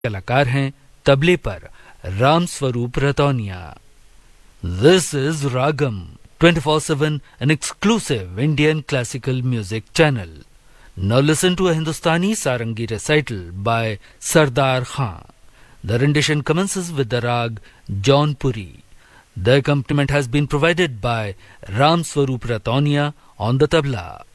कलाकार हैं तबले पर Ram Swaroop रतौनिया। This is ragam 24/7 an exclusive Indian classical music channel. Now listen to a Hindustani Sarangi recital by Sardar Khan. The rendition commences with the rag Jaunpuri. The accompaniment has been provided by Ram Swarup Ratonia on the tabla.